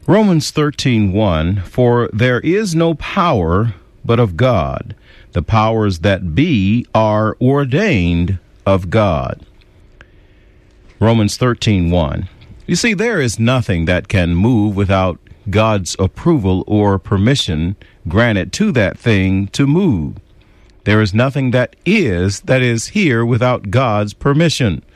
Romans 13:1, for there is no power but of God. The powers that be are ordained of God. Romans 13:1. You see, there is nothing that can move without God's approval or permission granted to that thing to move. There is nothing that is here without God's permission.